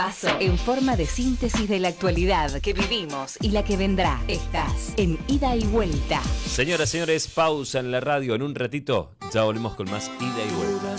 Paso en forma de síntesis de la actualidad que vivimos y la que vendrá. Estás en Ida y Vuelta. Señoras, señores, pausa en la radio. En un ratito ya volvemos con más Ida y Vuelta.